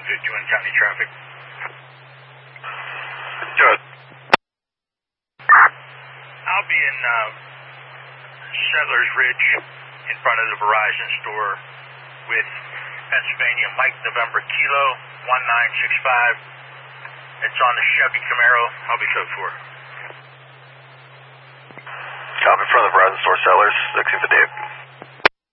51 County traffic. Good. I'll be in Settlers Ridge in front of the Verizon store with Pennsylvania Mike November Kilo 1965. It's on the Chevy Camaro. I'll be code 4. Copy in front of the Verizon store, Settlers, 1658.